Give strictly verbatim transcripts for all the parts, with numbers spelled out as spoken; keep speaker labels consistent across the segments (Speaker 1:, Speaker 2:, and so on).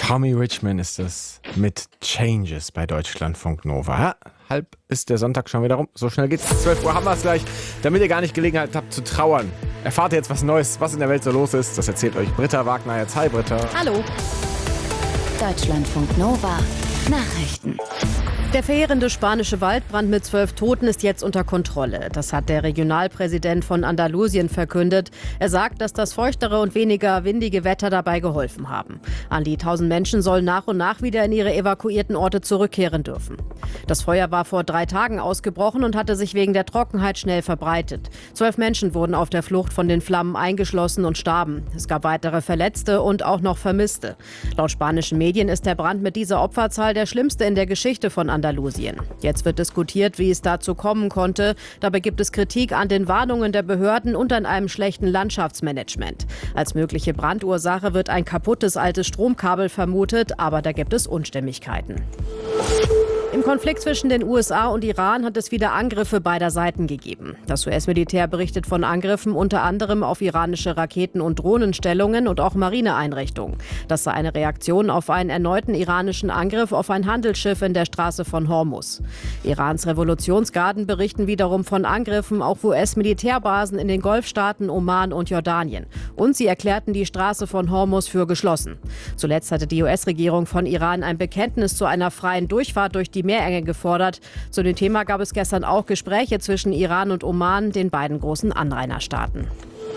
Speaker 1: Tommy Richman ist es mit Changes bei Deutschlandfunk Nova. Ja, halb ist der Sonntag schon wieder rum. So schnell geht's. zwölf Uhr haben wir es gleich. Damit ihr gar nicht Gelegenheit habt zu trauern, erfahrt ihr jetzt was Neues, was in der Welt so los ist. Das erzählt euch Britta Wagner jetzt. Hi Britta.
Speaker 2: Hallo. Deutschlandfunk Nova. Nachrichten. Der verheerende spanische Waldbrand mit zwölf Toten ist jetzt unter Kontrolle. Das hat der Regionalpräsident von Andalusien verkündet. Er sagt, dass das feuchtere und weniger windige Wetter dabei geholfen haben. An die tausend Menschen sollen nach und nach wieder in ihre evakuierten Orte zurückkehren dürfen. Das Feuer war vor drei Tagen ausgebrochen und hatte sich wegen der Trockenheit schnell verbreitet. Zwölf Menschen wurden auf der Flucht von den Flammen eingeschlossen und starben. Es gab weitere Verletzte und auch noch Vermisste. Laut spanischen Medien ist der Brand mit dieser Opferzahl der schlimmste in der Geschichte von Andalusien. Andalusien. Jetzt wird diskutiert, wie es dazu kommen konnte. Dabei gibt es Kritik an den Warnungen der Behörden und an einem schlechten Landschaftsmanagement. Als mögliche Brandursache wird ein kaputtes altes Stromkabel vermutet, aber da gibt es Unstimmigkeiten. Im Konflikt zwischen den U S A und Iran hat es wieder Angriffe beider Seiten gegeben. Das U S-Militär berichtet von Angriffen unter anderem auf iranische Raketen- und Drohnenstellungen und auch Marineeinrichtungen. Das sei eine Reaktion auf einen erneuten iranischen Angriff auf ein Handelsschiff in der Straße von Hormuz. Irans Revolutionsgarden berichten wiederum von Angriffen auf U S-Militärbasen in den Golfstaaten Oman und Jordanien. Und sie erklärten die Straße von Hormuz für geschlossen. Zuletzt hatte die U S-Regierung von Iran ein Bekenntnis zu einer freien Durchfahrt durch die Meerenge gefordert. Zu dem Thema gab es gestern auch Gespräche zwischen Iran und Oman, den beiden großen Anrainerstaaten.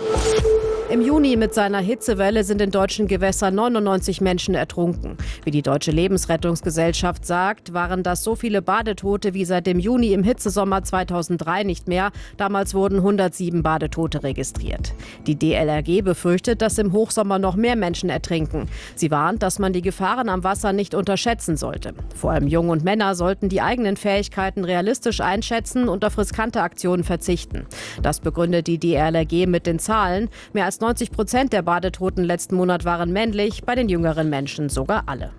Speaker 2: Im Juni mit seiner Hitzewelle sind in deutschen Gewässern neunundneunzig Menschen ertrunken. Wie die Deutsche Lebensrettungsgesellschaft sagt, waren das so viele Badetote wie seit dem Juni im Hitzesommer zweitausenddrei nicht mehr. Damals wurden hundertsieben Badetote registriert. Die D L R G befürchtet, dass im Hochsommer noch mehr Menschen ertrinken. Sie warnt, dass man die Gefahren am Wasser nicht unterschätzen sollte. Vor allem Jungen und Männer sollten die eigenen Fähigkeiten realistisch einschätzen und auf riskante Aktionen verzichten. Das begründet die D L R G mit den Zahlen. Mehr als neunzig Prozent der Badetoten letzten Monat waren männlich, bei den jüngeren Menschen sogar alle.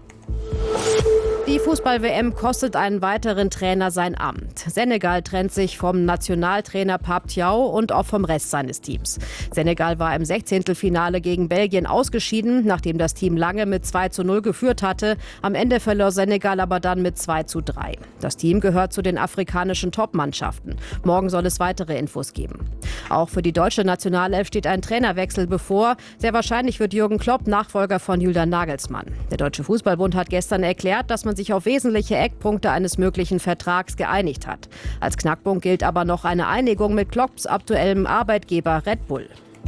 Speaker 2: Die Fußball-W M kostet einen weiteren Trainer sein Amt. Senegal trennt sich vom Nationaltrainer Pape Thiaw und auch vom Rest seines Teams. Senegal war im Sechzehntelfinale gegen Belgien ausgeschieden, nachdem das Team lange mit zwei zu null geführt hatte. Am Ende verlor Senegal aber dann mit zwei zu drei. Das Team gehört zu den afrikanischen Top-Mannschaften. Morgen soll es weitere Infos geben. Auch für die deutsche Nationalelf steht ein Trainerwechsel bevor. Sehr wahrscheinlich wird Jürgen Klopp Nachfolger von Julian Nagelsmann. Der Deutsche Fußballbund hat gestern erklärt, dass man sich auf wesentliche Eckpunkte eines möglichen Vertrags geeinigt hat. Als Knackpunkt gilt aber noch eine Einigung mit Klopps aktuellem Arbeitgeber Red Bull.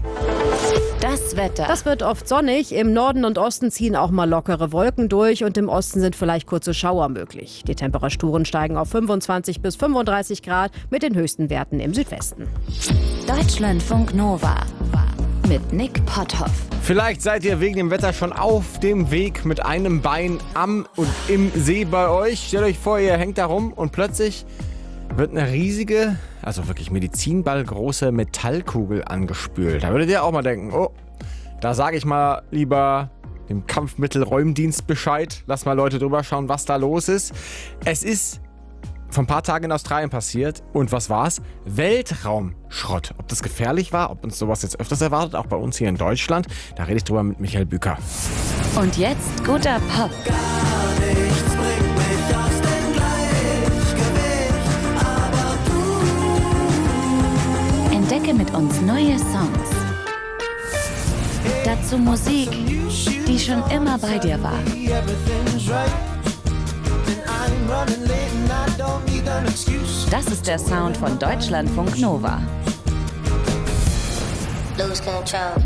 Speaker 2: Das Wetter. Das wird oft sonnig. Im Norden und Osten ziehen auch mal lockere Wolken durch und im Osten sind vielleicht kurze Schauer möglich. Die Temperaturen steigen auf fünfundzwanzig bis fünfunddreißig Grad mit den höchsten Werten im Südwesten.
Speaker 3: Deutschlandfunk Nova mit Nick Potthoff.
Speaker 1: Vielleicht seid ihr wegen dem Wetter schon auf dem Weg mit einem Bein am und im See bei euch. Stellt euch vor, ihr hängt da rum und plötzlich wird eine riesige, also wirklich medizinballgroße Metallkugel angespült. Da würdet ihr auch mal denken, oh, da sage ich mal lieber dem Kampfmittelräumdienst Bescheid. Lass mal Leute drüber schauen, was da los ist. Es ist vor ein paar Tagen in Australien passiert. Und was war's? Weltraumschrott. Ob das gefährlich war, ob uns sowas jetzt öfters erwartet, auch bei uns hier in Deutschland, da rede ich drüber mit Michael Büker.
Speaker 3: Und jetzt guter Pop.
Speaker 4: Gar nichts bringt mich aus dem Gleichgewicht, aber du.
Speaker 3: Entdecke mit uns neue Songs. Dazu Musik, die schon immer bei dir war. Das ist der Sound von Deutschlandfunk Nova.
Speaker 5: Lose control.